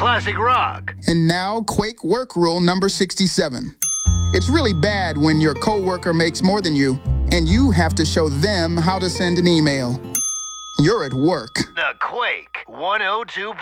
classic rock. And now, Quake work rule number 67. It's really bad when your coworker makes more than you, and you have to show them how to send an email. You're at work. The Quake 102.